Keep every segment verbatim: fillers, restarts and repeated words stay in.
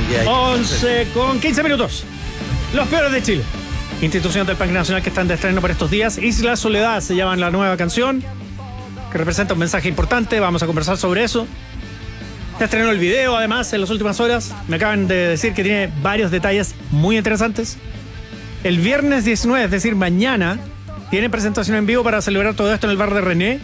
que hay. once con quince minutos. Los Peores de Chile, institución del punk nacional que están de estreno por estos días. Isla Soledad se llama la nueva canción, que representa un mensaje importante. Vamos a conversar sobre eso. Se estrenó el video, además, en las últimas horas. Me acaban de decir que tiene varios detalles muy interesantes. El viernes diecinueve, es decir, mañana, tiene presentación en vivo para celebrar todo esto en el bar de René.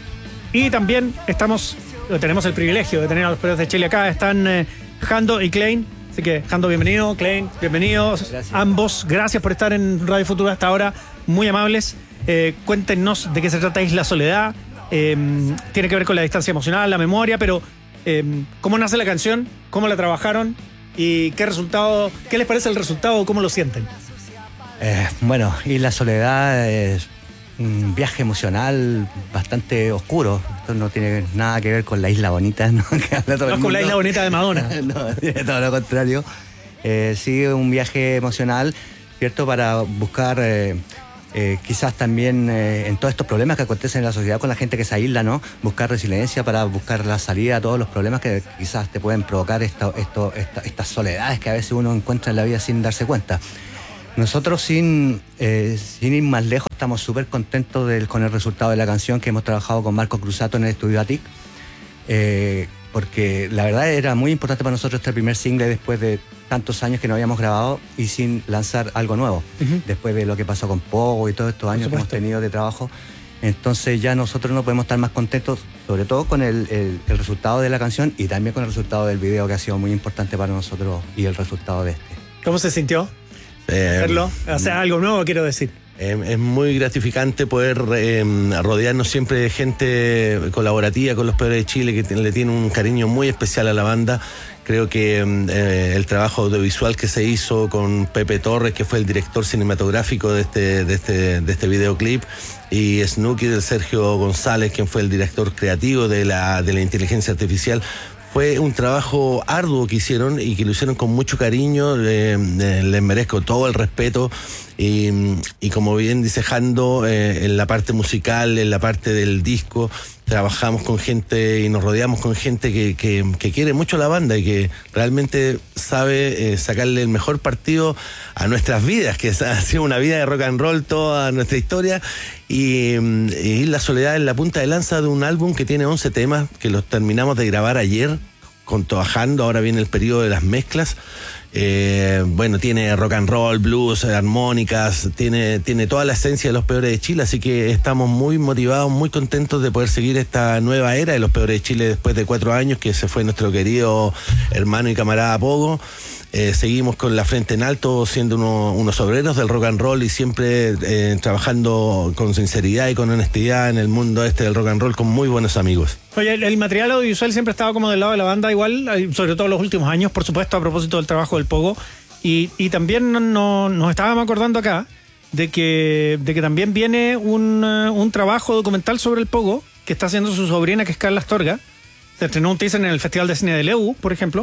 Y también estamos, tenemos el privilegio de tener a los Peores de Chile acá. Están eh, Jando y Klein. Así que, Jando, bienvenido. Klein, bienvenidos. Gracias. Ambos, gracias por estar en Radio Futuro hasta ahora. Muy amables. Eh, cuéntenos de qué se trata Isla Soledad. Eh, tiene que ver con la distancia emocional, la memoria, pero eh, ¿cómo nace la canción? ¿Cómo la trabajaron? ¿Y qué resultado, qué les parece el resultado? ¿Cómo lo sienten? Eh, bueno, Isla Soledad es un viaje emocional bastante oscuro. Esto no tiene nada que ver con la Isla Bonita, ¿no? Que habla todo no el es con la Isla Bonita de Madonna. No, tiene todo lo contrario. Eh, sí, un viaje emocional, ¿cierto? Para buscar, eh, eh, quizás también eh, en todos estos problemas que acontecen en la sociedad con la gente que se aísla, ¿no? Buscar resiliencia para buscar la salida a todos los problemas que quizás te pueden provocar esto, esto, esta, estas soledades que a veces uno encuentra en la vida sin darse cuenta. Nosotros, sin, eh, sin ir más lejos, estamos súper contentos del, con el resultado de la canción, que hemos trabajado con Marco Cruzato en el estudio Atic, eh, porque la verdad era muy importante para nosotros este primer single después de tantos años que no habíamos grabado y sin lanzar algo nuevo, uh-huh. después de lo que pasó con Pogo y todos estos años que hemos tenido de trabajo. Entonces ya nosotros no podemos estar más contentos, sobre todo con el, el, el resultado de la canción y también con el resultado del video, que ha sido muy importante para nosotros, y el resultado de este. ¿Cómo se sintió? Eh, verlo, o sea, algo nuevo, quiero decir. Eh, es muy gratificante poder eh, rodearnos siempre de gente colaborativa con los Peores de Chile, que le tiene un cariño muy especial a la banda. Creo que eh, el trabajo audiovisual que se hizo con Pepe Torres, que fue el director cinematográfico de este, de este, de este videoclip, y Snooki del Sergio González, quien fue el director creativo de la, de la inteligencia artificial, fue un trabajo arduo que hicieron y que lo hicieron con mucho cariño. Eh, eh, les merezco todo el respeto. Y, y como bien dice Jando, eh, en la parte musical, en la parte del disco, trabajamos con gente y nos rodeamos con gente que, que, que quiere mucho la banda y que realmente sabe eh, sacarle el mejor partido a nuestras vidas, que ha sido una vida de rock and roll toda nuestra historia. Y, y La Soledad es la punta de lanza de un álbum que tiene once temas, que los terminamos de grabar ayer con trabajando. Ahora viene el periodo de las mezclas. Eh, bueno, tiene rock and roll, blues, armónicas, tiene, tiene toda la esencia de los Peores de Chile, así que estamos muy motivados, muy contentos de poder seguir esta nueva era de los Peores de Chile después de cuatro años que se fue nuestro querido hermano y camarada Pogo. Eh, seguimos con la frente en alto, siendo uno, unos obreros del rock and roll y siempre eh, trabajando con sinceridad y con honestidad en el mundo este del rock and roll con muy buenos amigos. Oye, el, el material audiovisual siempre estaba como del lado de la banda igual, sobre todo en los últimos años, por supuesto, a propósito del trabajo del Pogo. Y, y también no, no, nos estábamos acordando acá de que, de que también viene un, uh, un trabajo documental sobre el Pogo que está haciendo su sobrina, que es Carla Astorga. Se estrenó un teaser en el Festival de Cine de Leu, por ejemplo.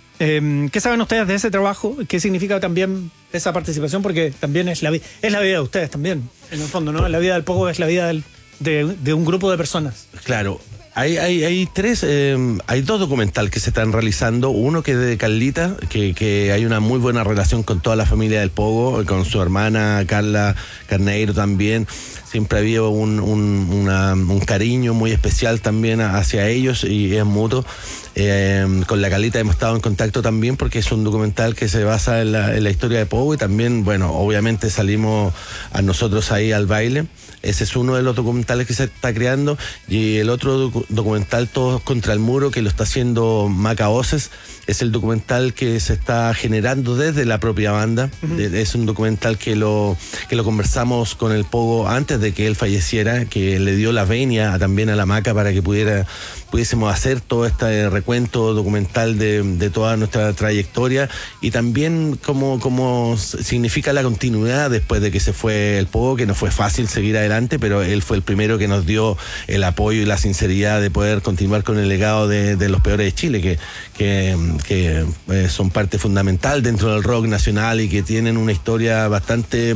Eh, ¿Qué saben ustedes de ese trabajo? ¿Qué significa también esa participación? Porque también es la, vi- es la vida de ustedes también, en el fondo, ¿no? La vida del Pogo es la vida del, de, de un grupo de personas. Claro. Hay, hay, hay tres, eh, hay dos documentales que se están realizando. Uno que es de Carlita, que, que hay una muy buena relación con toda la familia del Pogo, con su hermana Carla Carneiro también. Siempre había un, un, una, un cariño muy especial también hacia ellos y es mutuo. Eh, con la Carlita hemos estado en contacto también porque es un documental que se basa en la, en la historia de Pogo y también, bueno, obviamente salimos a nosotros ahí al baile. Ese es uno de los documentales que se está creando y el otro docu- documental, Todos contra el Muro, que lo está haciendo Maca Voces, es el documental que se está generando desde la propia banda. Uh-huh. de, es un documental que lo, que lo conversamos con el Pogo antes de que él falleciera, que le dio la venia también a la Maca para que pudiera pudiésemos hacer todo este recuento documental de, de toda nuestra trayectoria y también como, como significa la continuidad después de que se fue el Pogo, que no fue fácil seguir adelante, pero él fue el primero que nos dio el apoyo y la sinceridad de poder continuar con el legado de, de los Peores de Chile, que, que, que eh, son parte fundamental dentro del rock nacional y que tienen una historia bastante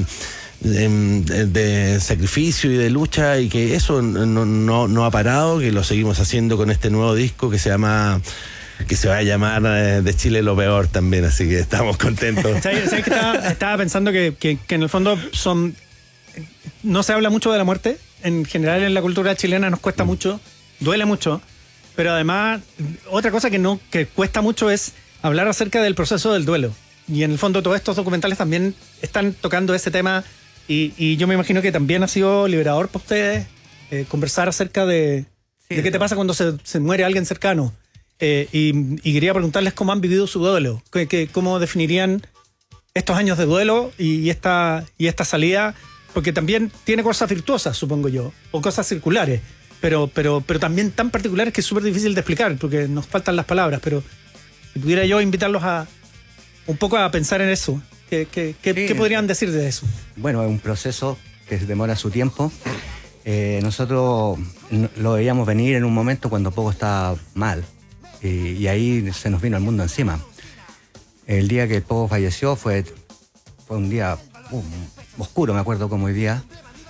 De, de sacrificio y de lucha y que eso no, no, no ha parado, que lo seguimos haciendo con este nuevo disco que se llama que se va a llamar eh, De Chile lo peor también, así que estamos contentos. ¿Sabes, sabes que estaba, estaba pensando que, que, que en el fondo son no se habla mucho de la muerte? En general en la cultura chilena nos cuesta mucho, duele mucho, pero además otra cosa que no que cuesta mucho es hablar acerca del proceso del duelo. Y en el fondo todos estos documentales también están tocando ese tema y, y yo me imagino que también ha sido liberador para ustedes eh, conversar acerca de, sí, de qué te pasa cuando se, se muere alguien cercano. Eh, y, y quería preguntarles cómo han vivido su duelo, que, que, cómo definirían estos años de duelo y esta, y esta salida, porque también tiene cosas virtuosas, supongo yo, o cosas circulares, pero, pero, pero también tan particulares que es súper difícil de explicar, porque nos faltan las palabras, pero si pudiera yo invitarlos a un poco a pensar en eso, ¿qué, qué, qué, sí, ¿qué podrían decir de eso? Bueno, es un proceso que demora su tiempo. Eh, nosotros lo veíamos venir en un momento cuando Pogo estaba mal, y, y ahí se nos vino el mundo encima. El día que Pogo falleció fue, fue un día uh, oscuro, me acuerdo como hoy día,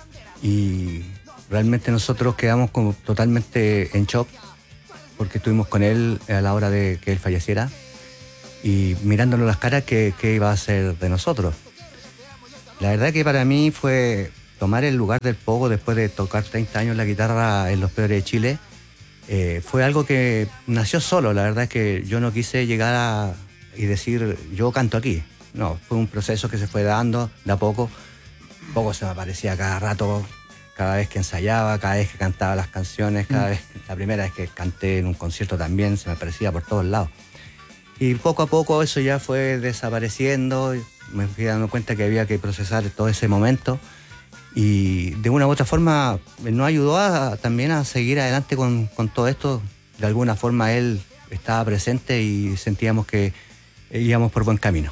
y realmente nosotros quedamos como totalmente en shock porque estuvimos con él a la hora de que él falleciera y mirándonos las caras qué iba a hacer de nosotros. La verdad que para mí fue tomar el lugar del Pogo después de tocar treinta años la guitarra en Los Peores de Chile. Eh, fue algo que nació solo. La verdad es que yo no quise llegar a y decir yo canto aquí. No, fue un proceso que se fue dando de a poco. Pogo se me aparecía cada rato, cada vez que ensayaba, cada vez que cantaba las canciones, cada mm. vez, la primera vez que canté en un concierto también se me aparecía por todos lados. Y poco a poco eso ya fue desapareciendo, me fui dando cuenta que había que procesar todo ese momento y de una u otra forma nos ayudó a, también a seguir adelante con, con todo esto. De alguna forma él estaba presente y sentíamos que íbamos por buen camino.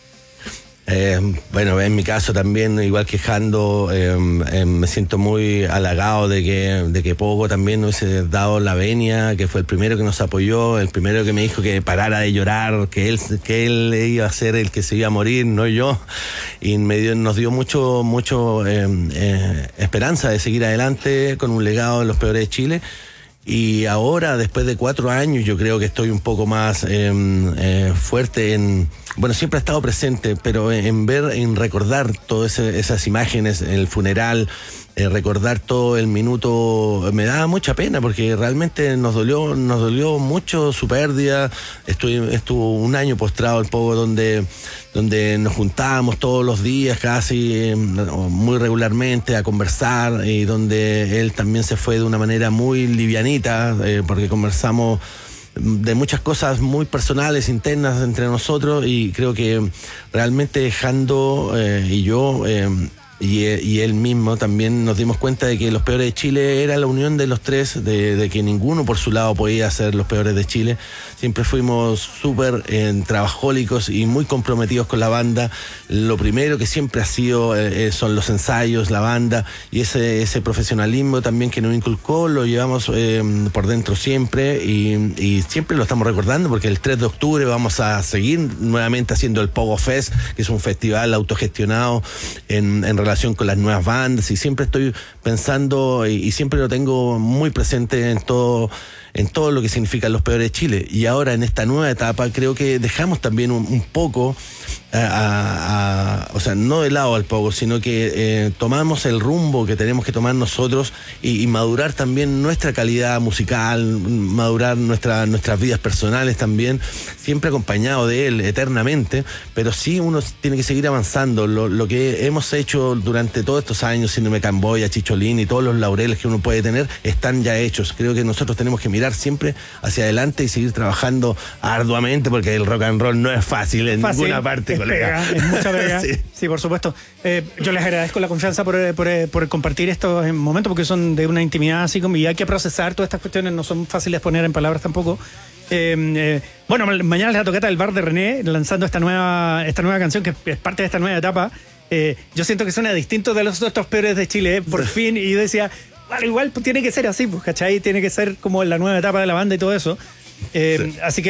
Eh, bueno, en mi caso también, igual que Jando, eh, eh, me siento muy halagado de que, de que Pogo también nos hubiese dado la venia, que fue el primero que nos apoyó, el primero que me dijo que parara de llorar, que él, que él iba a ser el que se iba a morir, no yo, y me dio, nos dio mucho, mucho eh, eh, esperanza de seguir adelante con un legado de Los Peores de Chile. Y ahora, después de cuatro años, yo creo que estoy un poco más eh, eh, fuerte en... Bueno, siempre ha estado presente, pero en, en ver, en recordar todas esas imágenes, el funeral, eh, recordar todo el minuto, me da mucha pena porque realmente nos dolió, nos dolió mucho su pérdida. Estuve, estuvo un año postrado el Pogo donde... donde nos juntábamos todos los días casi, eh, muy regularmente a conversar, y donde él también se fue de una manera muy livianita, eh, porque conversamos de muchas cosas muy personales, internas entre nosotros, y creo que realmente Jando eh, y yo... Eh, Y, y él mismo también nos dimos cuenta de que Los Peores de Chile era la unión de los tres, de, de que ninguno por su lado podía ser Los Peores de Chile. Siempre fuimos súper eh, trabajólicos y muy comprometidos con la banda. Lo primero que siempre ha sido eh, son los ensayos, la banda, y ese, ese profesionalismo también que nos inculcó lo llevamos eh, por dentro siempre, y, y siempre lo estamos recordando porque el tres de octubre vamos a seguir nuevamente haciendo el Pogo Fest, que es un festival autogestionado en, en relación con las nuevas bandas, y siempre estoy pensando y, y siempre lo tengo muy presente en todo en todo lo que significan Los Peores de Chile. Y ahora en esta nueva etapa creo que dejamos también un, un poco a, a, a, o sea, no de lado al Pogo, sino que eh, tomamos el rumbo que tenemos que tomar nosotros y, y madurar también nuestra calidad musical, madurar nuestra, nuestras vidas personales también, siempre acompañado de él eternamente, pero sí uno tiene que seguir avanzando. Lo, lo que hemos hecho durante todos estos años, Síndrome Camboya, Chicholín y todos los laureles que uno puede tener, están ya hechos. Creo que nosotros tenemos que mirar siempre hacia adelante y seguir trabajando arduamente, porque el rock and roll no es fácil en fácil, ninguna parte, es colega. Pega, es mucha pega. sí. sí, por supuesto. Eh, yo les agradezco la confianza por, por, por compartir estos momentos, porque son de una intimidad así como, y hay que procesar todas estas cuestiones, no son fáciles poner en palabras tampoco. Eh, eh, bueno, mañana es la tocata del Bar de René, lanzando esta nueva, esta nueva canción que es parte de esta nueva etapa. Eh, yo siento que suena distinto de los otros Peores de Chile, eh, por sí. fin, y yo decía, bueno, igual pues, tiene que ser así, pues, ¿cachai? Tiene que ser como la nueva etapa de la banda y todo eso. Eh, sí. Así que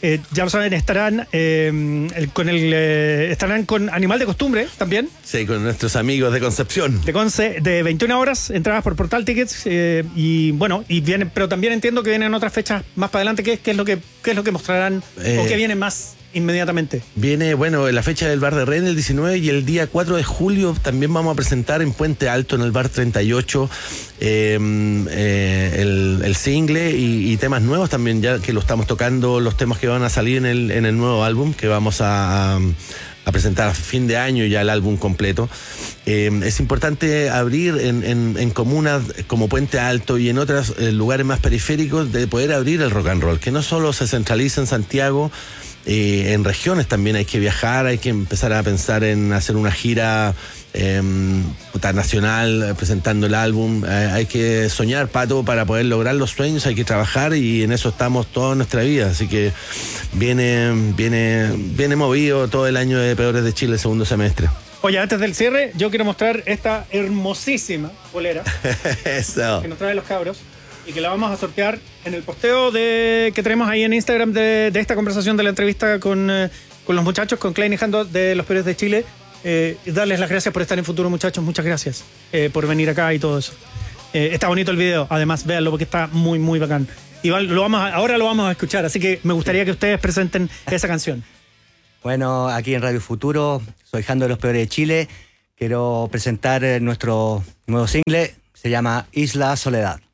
Eh, ya lo saben, estarán eh, el, con el eh, estarán con Animal de Costumbre también. Sí, con nuestros amigos de Concepción. De Conce, de veintiuna horas, entradas por Portal Tickets. Eh, y bueno, y viene, pero también entiendo que vienen otras fechas más para adelante. ¿Qué, qué es lo que qué es lo que mostrarán Eh, o qué viene más inmediatamente? Viene, bueno, la fecha del Bar de Rennes el diecinueve y el día cuatro de julio también vamos a presentar en Puente Alto, en el Bar treinta y ocho, eh, eh, el, el single y, y temas nuevos también, ya que lo estamos tocando, los temas que van a salir en el, en el nuevo álbum que vamos a, a, a presentar a fin de año ya el álbum completo. Eh, es importante abrir en, en, en comunas como Puente Alto y en otros eh, lugares más periféricos de poder abrir el rock and roll, que no solo se centraliza en Santiago. Eh, en regiones también hay que viajar, hay que empezar a pensar en hacer una gira eh, nacional eh, presentando el álbum. Eh, hay que soñar, Pato, para poder lograr los sueños, hay que trabajar y en eso estamos toda nuestra vida. Así que viene, viene, viene movido todo el año de Peores de Chile, el segundo semestre. Oye, antes del cierre, yo quiero mostrar esta hermosísima polera Eso. que nos traen los cabros y que la vamos a sortear en el posteo de, que tenemos ahí en Instagram de, de esta conversación de la entrevista con, eh, con los muchachos, con Klein y Jando de Los Peores de Chile. Eh, darles las gracias por estar en Futuro, muchachos. Muchas gracias eh, por venir acá y todo eso. Eh, está bonito el video, además, véanlo porque está muy, muy bacán. Y lo vamos a, ahora lo vamos a escuchar, así que me gustaría que ustedes presenten esa canción. Bueno, aquí en Radio Futuro, soy Jando de Los Peores de Chile. Quiero presentar nuestro nuevo single, se llama Isla Soledad.